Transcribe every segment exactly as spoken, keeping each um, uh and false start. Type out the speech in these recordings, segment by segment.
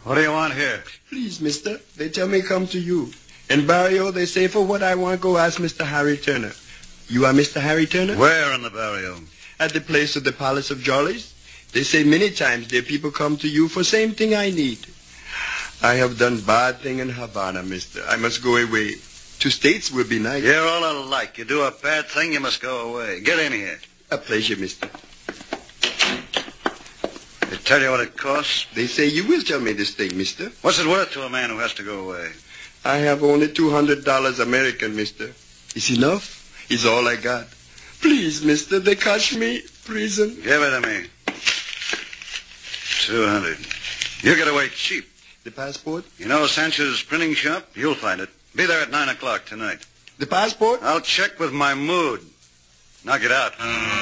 What do you want here? Please, mister, they tell me come to you. In Barrio, they say for what I want, go ask Mister Harry Turner. You are Mister Harry Turner? Where in the Barrio? At the place of the Palace of Jollies. They say many times their people come to you for same thing I need. I have done bad thing in Havana, mister. I must go away. To States will be nice. You're all alike. You do a bad thing, you must go away. Get in here. A pleasure, mister. They tell you what it costs? They say you will tell me this thing, mister. What's it worth to a man who has to go away? I have only two hundred dollars American, mister. Is enough? Is all I got. Please, mister, they catch me. Prison. Give it to me. two hundred. You get away cheap. The passport? You know Sancho's printing shop? You'll find it. Be there at nine o'clock tonight. The passport? I'll check with my mood. Now get out.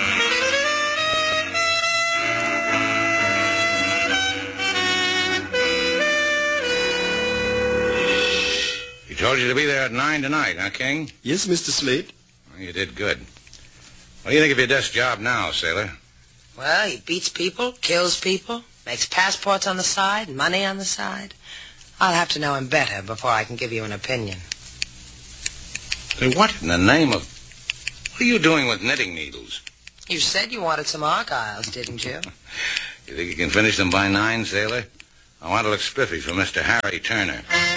He told you to be there at nine tonight, huh, King? Yes, Mister Slade. Well, you did good. What do you think of your desk job now, sailor? Well, he beats people, kills people, makes passports on the side, money on the side. I'll have to know him better before I can give you an opinion. Say, what in the name of... What are you doing with knitting needles? You said you wanted some argyles, didn't you? You think you can finish them by nine, sailor? I want to look spiffy for Mister Harry Turner.